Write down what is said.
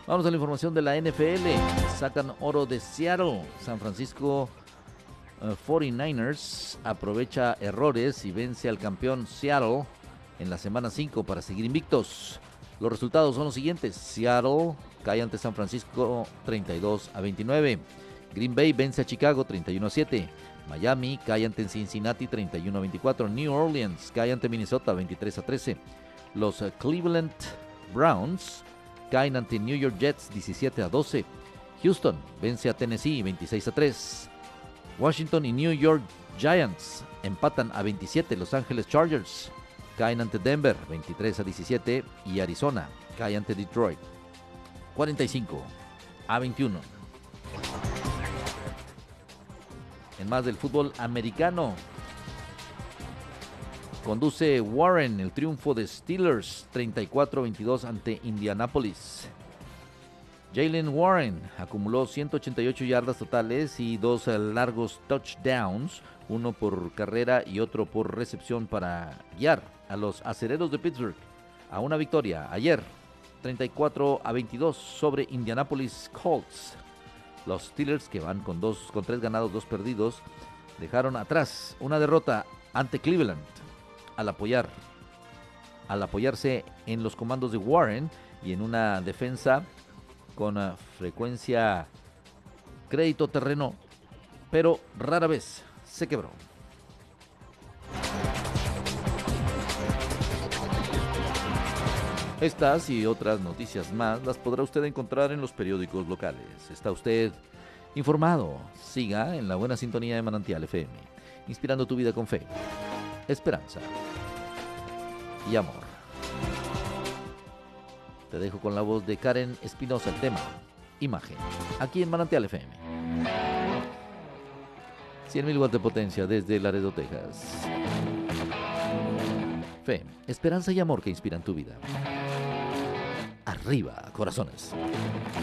Vamos a la información de la NFL. Sacan oro de Seattle. San Francisco 49ers aprovecha errores y vence al campeón Seattle en la semana 5 para seguir invictos. Los resultados son los siguientes. Seattle cae ante San Francisco 32-29. Green Bay vence a Chicago 31-7. Miami cae ante Cincinnati 31-24. New Orleans cae ante Minnesota 23-13. Los Cleveland Browns caen ante New York Jets 17-12. Houston vence a Tennessee 26-3. Washington y New York Giants empatan a 27. Los Angeles Chargers caen ante Denver 23-17 y Arizona cae ante Detroit 45-21. En más del fútbol americano, conduce Warren el triunfo de Steelers 34-22 ante Indianapolis. Jaylen Warren acumuló 188 yardas totales y 2 largos touchdowns, uno por carrera y otro por recepción para guiar a los Acereros de Pittsburgh a una victoria ayer 34-22 sobre Indianapolis Colts. Los Steelers, que van con 3 ganados, 2 perdidos, dejaron atrás una derrota ante Cleveland al apoyarse en los comandos de Warren y en una defensa con frecuencia crédito terreno, pero rara vez se quebró. Estas y otras noticias más las podrá usted encontrar en los periódicos locales. ¿Está usted informado? Siga en la buena sintonía de Manantial FM, inspirando tu vida con fe, esperanza y amor. Te dejo con la voz de Karen Espinosa, el tema Imagen, aquí en Manantial FM. 100,000 watts de potencia desde Laredo, Texas. Fe, esperanza y amor que inspiran tu vida. Arriba, corazones.